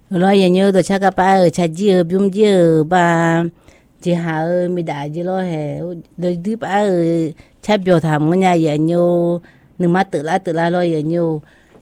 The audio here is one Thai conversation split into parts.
lo ya nyo to cha ka pa cha ji byum ji ba ji ha mi da ji lo he do di pa cha bio tha mo nya ya nyo nu ma tự la lo ya nyo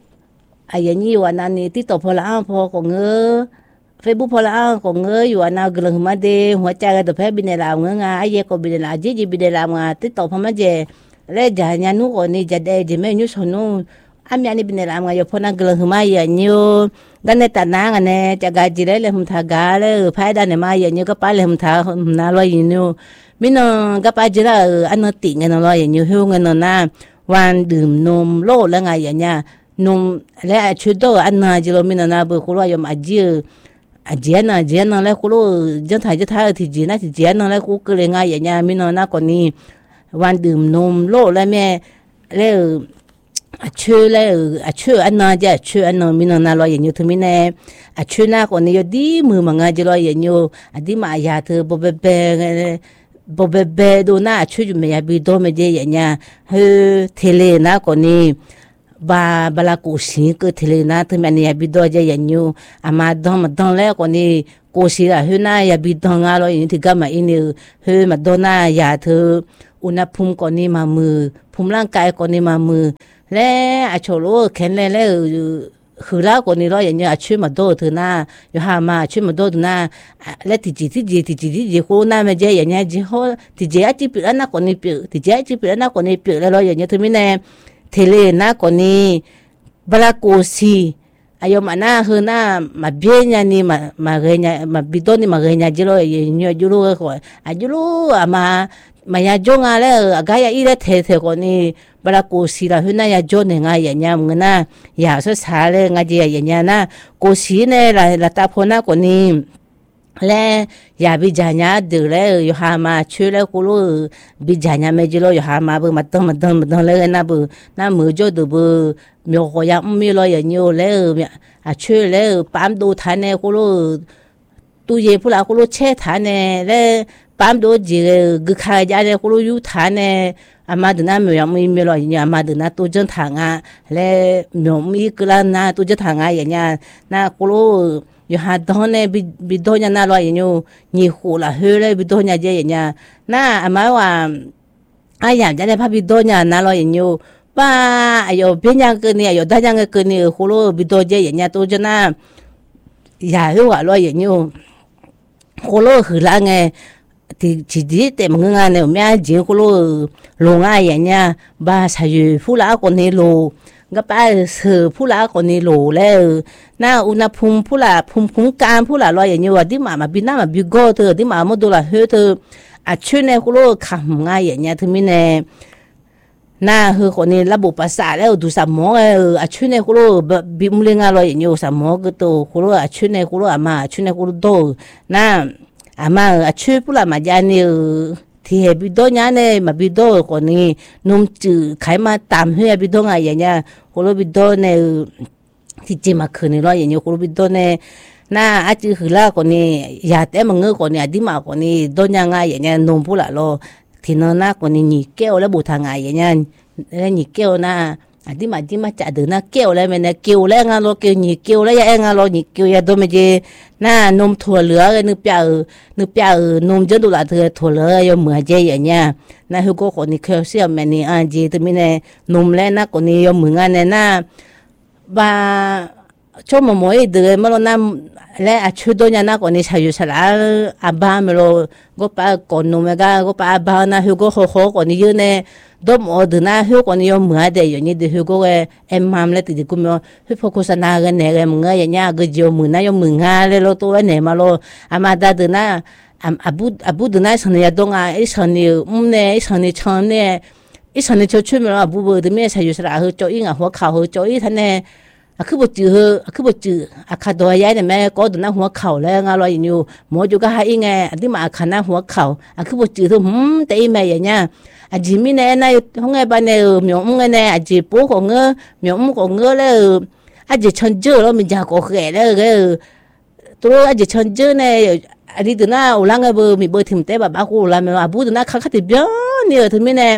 a ya ni wa na ni ti to pho la pho ko ngơ Facebook pho la ko ngơ yu na gleng ma de ho cha ga to phe bi ne la ngơ nga a ye ko bi ne la ji bi de la nga ti to pho ma je le ja nya nu ko ni ja de je me nyu so nu am ya ni bi ne la nga yo pho na gleng ma ya nyo ga ne ta na nga ne cha ga ji le hum tha ga le phai da ne ma ya nyo ka pa le hum tha na lo yin nyo mi no ga pa ji la an no ti nge no lo ya nyo hu nge no na wanดื่มนมโลละnga ya nyaนมและชุดโตอันนาจิโลมินานาบุคุโรยมอาจีอาเจียนะแล้วคุโรจังไทยจะท้าที่จีนะที่เจียนะแล้วกูก็เลยง่ายอย่างเงี้ยมินานาคนนี้วันดื่มนมโลแล้วแม่แล้วชื่อแล้วชื่ออันนาจะชื่ออันนามินานาลอยอย่างเงี้ยถึงมิเน่ชื่อหน้าคนนี้ยดีมือมังอาจิโลอย่างเงี้ยอดีมาอยากเธอบ่เบดูหน้าชื่ออยู่ไม่อยากบิดไม่เจอย่างเงี้ยเฮ้เทเลนะคนนี้บาลากูสิก็ทะเลนะถึงมันยาบิดอจะยันอยู่อามาดองแล้วคนนี้กูสิละเฮน่ายาบิดองอะไรอย่างที่กำมาอินเฮมาดอน่ายาเธออุณหภูมิคนนี้มามือภูมิร่างกายคนนี้มามือและอาชโลแข็งแรงแล้วคือแล้วคนนี้เราอย่างเงี้ยช่วยมาดูเธอหน้าอยู่หามาช่วยมาดูเธอหน้าและที่จีโคหน้าไม่เจอย่างเงี้ยจีโคที่เจจีปิดแล้วนะคนนี้ปิดที่เจจีปิดแล้วนะคนนี้ปิดแล้วเราอย่างเงี้ยถึงไม่แน่เทเลนะคนนี้บลาโกซีอายมาหน้าเฮน่ามาเบียญนี่มาเรียนมาบิดนี่มาเรียนจิโร่ยังยูรู้ก็อายุรู้มายาจงอะไรอากายอีเล่เทคนนี้บลาโกซีละเฮน่ายาจงเนี่ยไงอย่างเงี้ยมึงนะอยากจะสาเลยไงจีอย่างเงี้ยนะโกซีเนี่ยละตาพนะคนนี้และอย่าบิจารณาดูเลยอยู่หามาช่วยแล้วกูรู้บิจารณาไม่จิโร่อยู่หามาบุมาต้องเลยนะบุน้ามือจ่อดูบุมีหัวยามีรอยอย่างนี้เลยช่วยเลยปั๊มดูทันเนี่ยกูรู้ตู้เย็นพวกเรากูรู้เช็ดทันเนี่ยแล้วปั๊มดูจีกึกขายาเนี่ยกูรู้อยู่ทันเนี่ยอามาดูน้ามีรอยอย่างนี้อามาดูน้าตู้จนทางอ่ะแล้วมีกระน้าตู้จนทางอ่ะอย่างเงี้ยน้ากูรู้อยู่หาดอนเนี่ยบิดอนน่าลอยอย่างนี้ยี่หูละเฮ้ยเลยบิดอนเนี่ยเจอย่างเงี้ยน่าอามาว่าอยากจะได้พาบิดอนน่าลอยอย่างนี้ป้าอยู่เป็นยังกันเนี่ยอยู่ได้ยังกันเนี่ยหูรู้บิดอนเจอย่างเงี้ยตัวจะน่าอยากรู้ว่าลอยอย่างนี้หูรู้คือละไงที่ดีแต่มึงงานเนี่ยแม่จีหูรู้ลงอย่างเงี้ยบ้าใช้ผู้ละคนนี้รู้ก็ไปเสือผู้ละคนนี้โหลแล้วน่าอุณหภูมิผู้ละภูมิการผู้ละลอยอย่างนี้ว่าที่มาบินหน้ามาบิโก้เธอที่มาโมดูละเฮ้เธอช่วยในคุณลูกขำง่ายอย่างเงี้ยถึงมีแน่น่าเฮ้คนนี้ระบบประสาทแล้วดูสมองช่วยในคุณลูกบิมเลี้ยงอะไรอย่างนี้สมองก็โตคุณลูกช่วยในคุณลูกมาช่วยในคุณลูกโตน่ามาช่วยผู้ละมาจานี่ที่เฮบิดอนเนี่ยมาบิดอนคนนี้นุ่มจืดไขมาตามเฮียบิดอนอย่างเงี้ยคนรู้บิดอนเนี่ยที่จีมาคืนนี้ร้อยอย่างเงี้ยคนรู้บิดอนเนี่ยน่าอาจจะคือละคนนี้อยากแต่มึงเงือกคนนี้อดีมาคนนี้ดอนยังไงอย่างเงี้ยนุ่มผู้ละโลที่นั่นน่ะคนนี้หนีเกี้ยวแล้วบุทางไงอย่างเงี้ยแล้วหนีเกี้ยวน่ะอดีมาจัดเดินน่ะเกี้ยวแล้วมันเนี่ยเกี้ยวแล้วงานเราเกี้ยวหนีเกี้ยวแล้วยังงานเราหนีเกี้ยวยาดมเจน่านมถั่วเหลืองนึกเปียนมจะดูละเธอถั่วเหลืองยังเหมือนเจอย่างเงี้ยน่าคือก็คนนี้แคลเซียมมันนี่เจแต่ไม่เนี่ยนมแล้วน่ะคนนี้ยังเหมือนกันเนี่ยน่ะบาชอบมาโมยเดือดมาแล้วน่ะและชุดตัวนี้น่ะคนนี้ใช้อยู่สละบ้ามาแล้วก็ไปก่อนนมก็ไปบ้าน่ะคือก็โคคนนี้เยอะเนี่ยดมอดน่ะคือคนนี้ยังเหมือนเดียวอย่างนี้เดี๋ยวก็มามเลยติดกุมคือพวกโฆษณากันเนี่ยมึงอย่างเงี้ยก็จะเหมือนน่ะยังเหมือนกันเลยเราตัวเนี่ยมาแล้วมาได้เดือน่ะอาบูเดือน่ะฉันเนี่ยต้องฉันเนี่ยฉันเนี่ยฉันเนี่ยฉันเนี่ยช่วยมาแล้วอาบูเดือเนี่ยใช้อยู่สละคือจ่อยหัวเข่าคือจ่อยท่านเนี่ยคือบ่จือขาดอยายเนี่ยแม่ก็ดูหน้าหัวเข่าแล้วงาลอยอยู่หมออยู่ก็ให้ไงที่มาขาหน้าหัวเข่าคือบ่จือแต่อีแม่อย่างเงี้ยจิมีเนี่ยนะห้องไงบ้านเนี่ยหมิวงเนี่ยจิปูของเงอหมิวของเงอแล้วจิชันเจอแล้วมันจะก่อแก่แล้วตัวจิชันเจอเนี่ยอันนี้ตัวหน้าอุลังเบอร์มีเบอร์ถิ่มเต้แบบอากูอุลังมันอาบูตัวหน้าข้างติดเบี้ยเนี่ยถึงไม่เนี่ย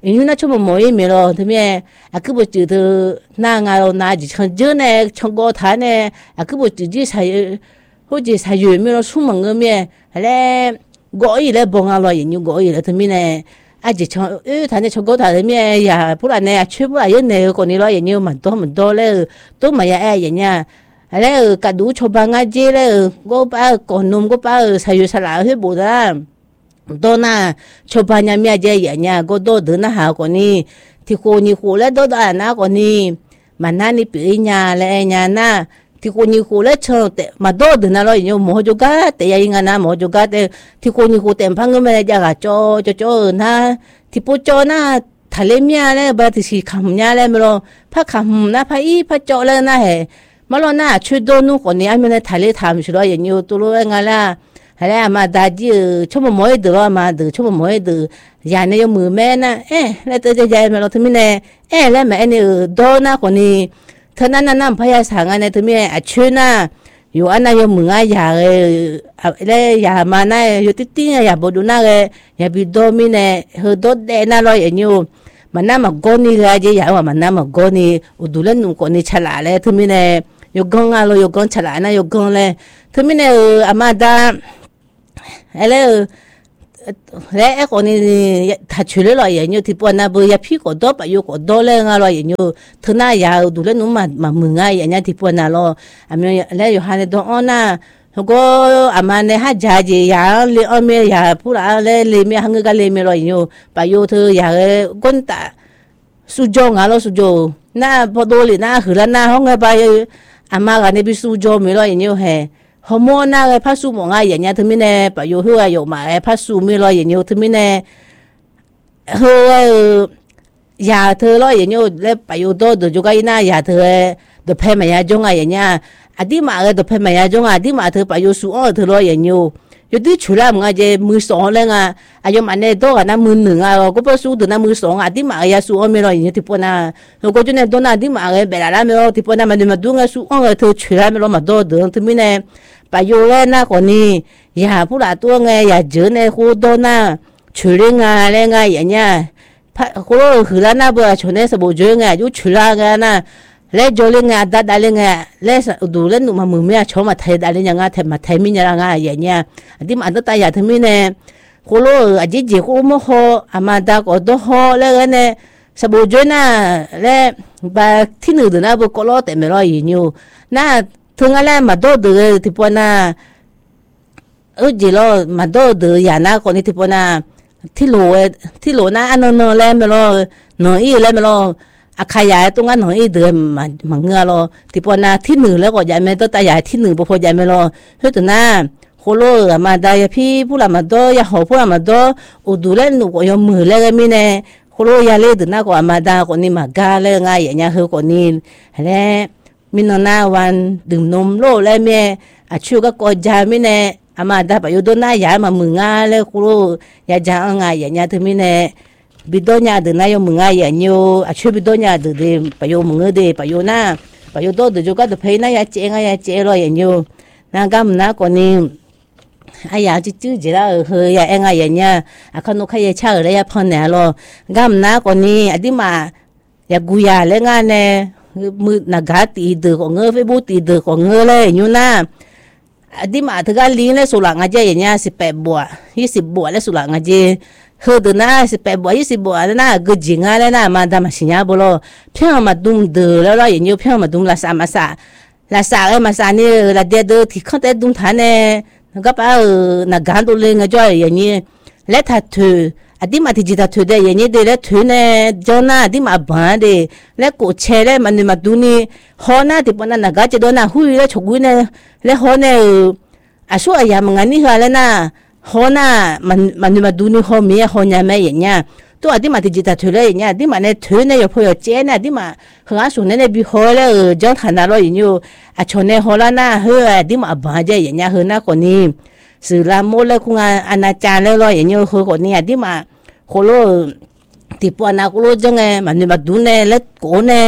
因那出么没没咯，他们个不知道那个那就唱歌呢，唱歌弹呢，个不自己才或者才有没咯出门个咩，嘞我伊嘞帮咯，人有我伊嘞他们呢。就唱，彈隻唱歌彈咩呀？不然呢，全部係人哋嗰啲咯，人要蠻多咧，都唔係人呀。係咧，隔到坐班阿姐咧，我把講弄我把細月細佬去冇啦，唔多啦。坐班阿咩姐人呀，我多得那下嗰啲，啲過年過咧多得那嗰啲，萬那你俾呀咧呀那。ที่คนนี้คู่เล่ชอบแต่มาโดดนะเราอย่างโมโหจุกะแต่ยังไงนะโมโหจุกะแต่ที่คนนี้คู่แต่พังก็ไม่ได้จะโจนะที่ปุ๊จนะทะเลเมียเลยบางทีคำเนี่ยเลยไม่รู้พักคำนะพักโจเลยนะเฮมาแล้วนะช่วยโดนนู่นคนนี้ไม่ได้ทะเลทำช่วยอย่างตัวรู้ยังไงล่ะอะไรมาได้จีชอบมาดูมาดูชอบมาดูอย่างนี้ยมือแม่นะแล้วตัวจะยังไม่รู้ที่ไม่แน่แล้วแม่เนี่ยโดนนะคนนี้เท่านั้นพยาสางอันนี้ถึงมีช่วยนะอยู่อันนั้นอยู่มึงอย่าเลยอย่ามานะอยู่ติ๊งอย่าบดูนะเลยอย่าไปโดมิเน่เฮดดเดน่าเลยอย่างอยู่มันน่ามาก้อนนี่เลยจะอย่าว่ามันน่ามาก้อนนี่อุดุเล่นนุ่งก้อนนี่ฉลาดเลยถึงมีเน่อยู่ก้อนอะไรอยู่ก้อนฉลาดนะอยู่ก้อนเลยถึงมีเน่อามาดาอะไรแล้วคนนี้ถ้าช่วยเราอย่างนี้ที่ปวดน่ะเบื่อพี่ก็ดไปอยู่ก็ดเลยงั้นเราอย่างนี้ถึงน่ะยาวดูแลนุ่มมามึงอย่างนี้ที่ปวดน่ะเราแล้วอยู่หันตรงอ้อน่ะก็มันเนี่ยหาจ่ายยาเลี้ยงเมียพูดอะไรเลี้ยงเมียหังก็เลี้ยงเมียเราอย่างนี้ไปอยู่เธออยากก้นตาสุจงเราสุจงน่ะพอโดนเลยน่ะคือแล้วน่ะห้องไปมากันเนี่ยไปสุจงเมียเราอย่างนี้เหรอฮอร์โมนนะพัสดุมองอย่างเงี้ยถึงมีเนี่ยไปอยู่หัวอยู่มาพัสดุมีรอยอย่างเงี้ยถึงมีเนี่ยหัวยาเธอรอยอย่างเงี้ยแล้วไปอยู่ตัวดูจุกไอ้น่ายาเธอเดี๋ยวเพิ่มมายาจงอย่างเงี้ยอดีมาเดี๋ยวเพิ่มมายาจงอดีมาเธอไปอยู่สู้เธอรอยอย่างเงี้ยอยู่ที่ชุลามงาจะมือสองเลยอ่ะอายุมันเนี่ยตัวกันนะมือหนึ่งอ่ะก็พอสู้ถึงนะมือสองอดีมายาสู้ไม่รอยอย่างเงี้ยที่ปนนะแล้วก็จุดเนี่ยตัวนั้นอดีมาเวลาไม่รอที่ปนนะมันมาดูงาสู้เธอชุลามไม่รอมาตัวเดินที่มีเนี่ยไปอยู่แล้วนะคนนี้อย่าพูดตัวไงอย่าเจอในคู่ตัวน่ะช่วยงานอะไรไงอย่างเงี้ยคนเราคือแล้วนะเบื่อชนเนี่ยสบู่เจอไงยุ่งช่วยกันนะแล้วโจเล่งไงดัดเล่งไงแล้วดูเล่นหนุ่มมือเมียชอบมาไทยดัดเล่งยังไงไทยมาไทยมีอย่างไงอย่างเงี้ยที่มันต้องตายอย่างที่มีเนี่ยคนเราอาจจะจีคู่มั่วอามาดาก็ต้องห่อแล้วเนี่ยสบู่เจอน่ะแล้วบางที่หนึ่งเดือนนะบุกโลแต่ไม่รออย่างนี้น่ะถึงอะไรมาโดดที่ปนน่ะจีโร่มาโดดอย่างน่ะคนนี้ที่ปนน่ะที่โหลน่ะอันนั้นแล้วไม่รอหน่อยแล้วไม่รอขยายตรงนั้นหน่อยเดือนมันเงาโลที่ปนน่ะที่หนึ่งแล้วก็ยังไม่ต้องตายที่หนึ่งพอยังไม่รอเฮ้ยตัวน่ะโคโลมาได้พี่ผู้ละมาโดยาหัวผู้ละมาโดอุดูเล่นหนูก็ยมือแล้วก็มีเนี่ยโคโลยาเล่ตัวน่ะก็มาได้คนนี้มากาเลยไงอย่างเงี้ยเฮ้ยคนนี้แล้วมินนาวันดื่มนมโลแล้วแม่ช่วยก็กอดยาไม่แน่อามาได้ไปอยู่ตัวหน้ายามามึงาแล้วครูยาจางไงอย่างเงี้ยถึงไม่แน่บิดตัวหน้าดื่มนายมึงาอย่างเงี้ยช่วยบิดตัวหน้าดื่มไปอยู่มึงเดไปอยู่หน้าไปอยู่ตัวดื่มก็ดื่มเพลน่ายาเจ๊งยาเจ๊รออย่างเงี้ยนางก็มันน่าคนนี้ไอ้ยาจืดๆแล้วเฮยาเองอย่างเงี้ยเขาโน้ขยเช่าเลยยาพอนแหน่รอก็มันน่าคนนี้อดีมายากุยาเล่งานเนี่ยมือนักตีดือของเงยเฟซบุ๊กตีดือของเงยเลยอยู่นะดิมาถึงการลีนเลยสุรังอาเจอย่างเงี้ย18 บวก20 บวกแล้วสุรังอาเจเฮอดูนะ18 บวก20 บวกแล้วนะก็จริงอะไรนะมาดามสิญญาบุโรเพียงมาดุมเดือแล้วเราอย่างเงี้ยเพียงมาดุมลาสามาสานี่ละเดือที่เขาแต่ดุมฐานเนี่ยก็ไปนักการตัวเองก็จ่อยอย่างเงี้ยและถ้าเธออดีมาที่จิตถือได้ยังไงเดี๋ยวถือเนี่ยเจ้าหน้าที่มาบ้านเดี๋ยวแล้วกูเชื่อมันมาดูนี่หัวหน้าที่ปนนักการจะโดนหุยแล้วฉกหุยเนี่ยแล้วหัวเนี่ยช่วยยามันนี่เหรอแล้วนะหัวหน้ามันมาดูนี่หัวเมียหัวเนี่ยไม่อย่างเงี้ยตัวอดีมาที่จิตถือได้อย่างเงี้ยที่มาเนี่ยถือเนี่ยพอเจ๊เนี่ยที่มาหาส่วนเนี่ยบิหัวแล้วเจ้าฐานะเราอย่างเงี้ยชนเนี่ยหัวแล้วนะเฮ้ยที่มาบ้านเจ๊อย่างเงี้ยเฮ้ยนะคนนี้สื่อละโมเลยคงอนาจารแล้วเราอย่างเงี้ยเฮ้ยคนนี้ที่มาโคโลที่ปวนาโคโลจังไงมันนี่มาดูเนี่ยแล้วโกเนี่ย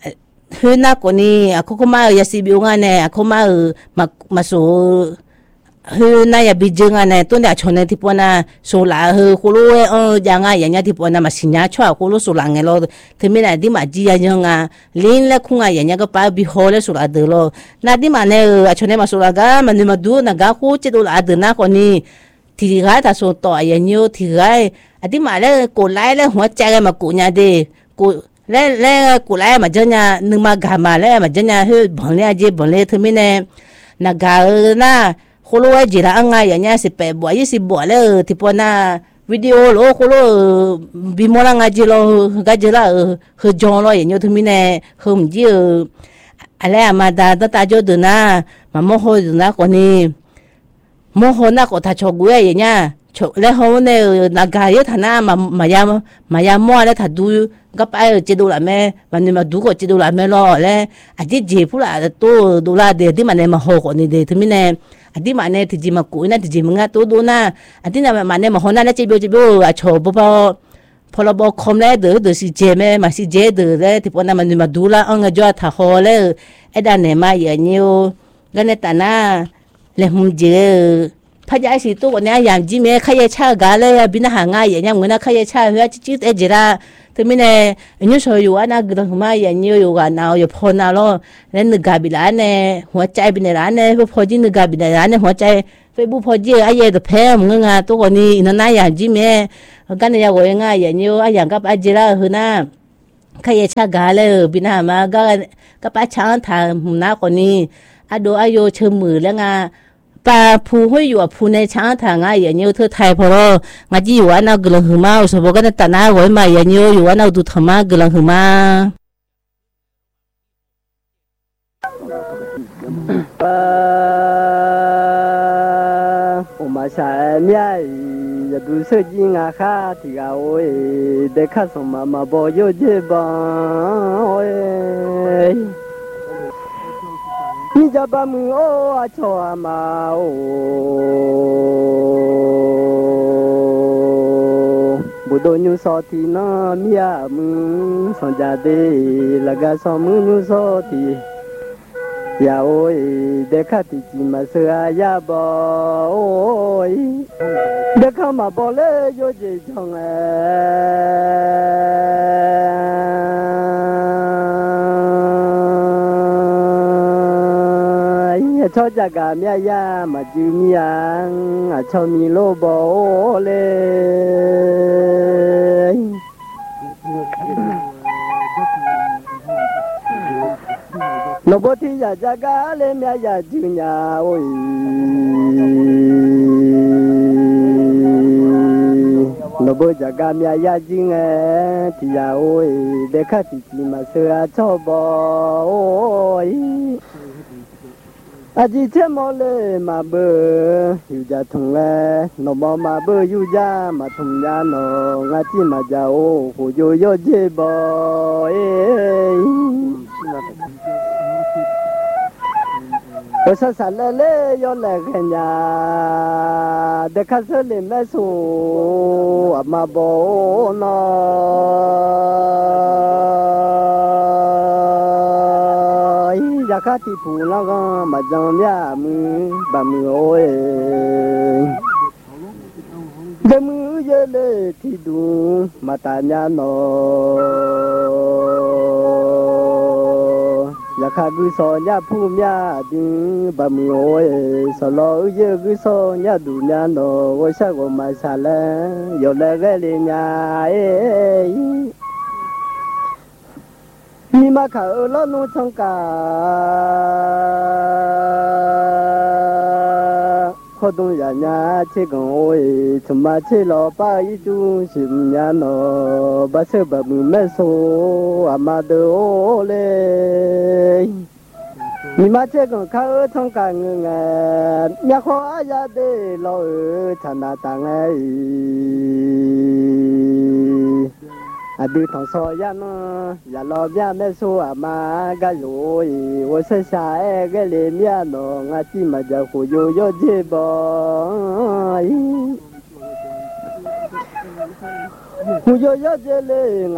เฮ้ยนักคนนี้เขาก็มายาสีบิวงานเนี่ยเขามาสู่ hư na ya bijeng ane tu ndak chone tipo na sola hư kulu janga ya nya tipo na masinya chwa kulu sola ngelo themi na di ma ji ya nyanga lin la khunga ya nya ga pa bi hole sola de lo na di ma ne chone ma sola ga ma ni ma du na ga khu che do la de na ko ni thì gái ta số tỏi ya nhiều thì gái đi mà lấy cổ lái lấy hóa chạy mà cổ nhà đi cổ lấy cổ lái mà cho nhà nương mà gà mà lấy mà cho nhà hơi bẩn lấy gì bẩn lấy thứ mình nè na gà na khô lô gì là ăn ngay nhà sẽ bẻ bỏ gì bỏ lấy thì bỏ na video lo khô lô bị mua là ngay gì lo cái gì là hơi giòn lo nhiều thứ mình nè không gì lấy mà ta cho được na mà mua hồi được na còn đi mua hồi na có thà cho gue vậy nha lấy hồi này na gà ấy thà na mà ya mua lấy thà đu gấp ai chế độ lại mẹ mà nếu mà đu có chế độ lại mẹ lo lấy đi gì phụ là tôi đu là để đi mà này mà hồ còn để thì mình này đi mà này thì gì mà cuối này thì gì mà ngã tôi đu na đi nào mà này mà hồi na chế biểu cho baoพอเราบอกคอมแล้วเดือสิเจแม่มาสิเจเดือแล้วที่พอนั้นมันมาดูละอังจอถ้าฮอแล้วไอ้ด้านไหนมาอย่างนี้ก็ในแต่หน้าเลยมุมเจพยายสิตัวเนี้ยอย่างจีแม่ขยายชากันเลยบินหาง่ายอย่างเงี้ยเหมือนขยายชาเฮ้ยจิ๊ดเอเจระที่มีเนี่ยอันนี้ชอยอยู่ว่านะกระทั่งมาอย่างนี้อยู่กันเอาอยู่พอนาล้อแล้วนึกกาบิลานเนี่ยหัวใจบินร้านเนี่ยพอจีนึกกาบิลานเนี่ยหัวใจเฟซบุ๊กพอจีไอ้ยัยตัวแพ้มึงงาตัวนี้นั่นน่าอย่างจีแม่กันเนี่ยว่าอย่างง่ายอย่างนี้ไอ้อย่างกับไอ้เจระคือน่าขยายชากันเลยบินหามาก็ไปช้างทางหุ่นน้าคนนี้อะดูอายุเชื่อมือแล้วงาปลาผู้ห้อยอยู่ผู้ในช้างทางอย่างนี้เธอไทยพอเรางาจีอยู่ว่าเรากำลังหืมาสมบูรณ์กันแต่หน้าไว้มาอย่างนี้อยู่ว่าเราดูธรรมะกำลังหืมา我们下面也都是金啊哈，这个我得看什么嘛，不有这帮哎。你家把门哦啊敲啊嘛哦，不多牛烧的那米啊门上家的那个上门牛烧的。呀喂，得看的鸡嘛是啊呀宝喂，得看嘛宝嘞有这种哎，呀吵架个咩呀嘛就咩呀，啊吵米萝卜嘞。Nobody thì ya jaga le mya ya junya oi Nobody jaga mya ya jinga thì ya oi de kha ti chi ma sa cho bo oi Aji che mo le ma bơ yu ja thong le no mo ma bơ yu ja ma thong ya no nga chi ma ja o ho yo yo je bo我说啥来嘞？要来个呀？得看这里面说阿妈不呢？呀，看地铺那个嘛张呀么把么哎，这么也来提督嘛大家喏。ya kha gu so nya phu mya din ba mi o so lo ye gu so nya du nya no wo sa go ma sa la yo le ge le nya ni ma kha lo nu chong ka kho dong ya nya che gong o chum ma che lo pa yi ju sim nya no ba se ba mu me so ama de o le ni ma che gong kha chong ka nga nya kho a ya de lo cha na ta ngai a đi thong so ya no ya lo bia me so ama ga yo wo se sha e ge le mia no nga chi ma ja ko yo yo je bo yo yo je le